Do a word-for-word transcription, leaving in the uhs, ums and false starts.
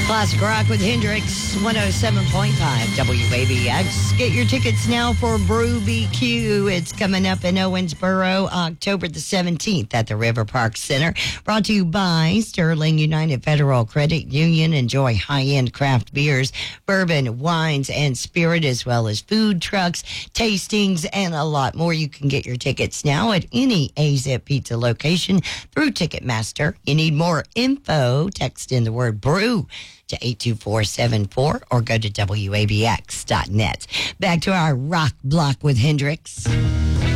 Classic Rock with Hendrix, one oh seven point five W A B X. Get your tickets now for Brew B Q. It's coming up in Owensboro, October the seventeenth at the River Park Center. Brought to you by Sterling United Federal Credit Union. Enjoy high-end craft beers, bourbon, wines, and spirit, as well as food trucks, tastings, and a lot more. You can get your tickets now at any A Z Pizza location through Ticketmaster. You need more info, text in the word brew to eight two four seven four or go to W A B X dot net. Back to our rock block with Hendrix.